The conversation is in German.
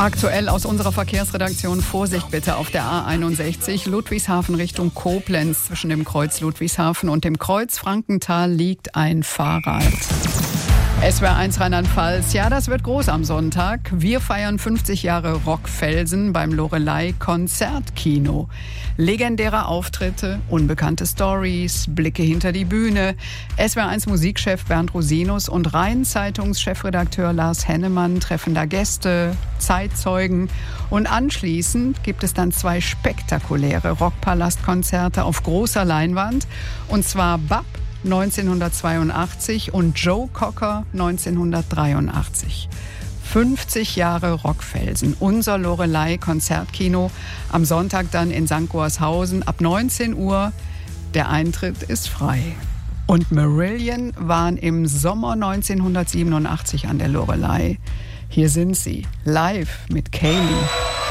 Aktuell aus unserer Verkehrsredaktion: Vorsicht bitte auf der A61 Ludwigshafen Richtung Koblenz. Zwischen dem Kreuz Ludwigshafen und dem Kreuz Frankenthal liegt ein Fahrrad. SWR1 Rheinland-Pfalz, ja, das wird groß am Sonntag. Wir feiern 50 Jahre Rockfelsen beim Loreley Konzertkino. Legendäre Auftritte, unbekannte Stories, Blicke hinter die Bühne. SWR1 Musikchef Bernd Rosinus und Rhein-Zeitungs-Chefredakteur Lars Hennemann treffen da Gäste, Zeitzeugen. Und anschließend gibt es dann 2 spektakuläre Rockpalastkonzerte auf großer Leinwand. Und zwar BAP 1982 und Joe Cocker 1983. 50 Jahre Rockfelsen, unser Loreley Konzertkino. Am Sonntag dann in St. Goarshausen ab 19 Uhr. Der Eintritt ist frei. Und Marillion waren im Sommer 1987 an der Loreley. Hier sind sie, live mit Kayleigh.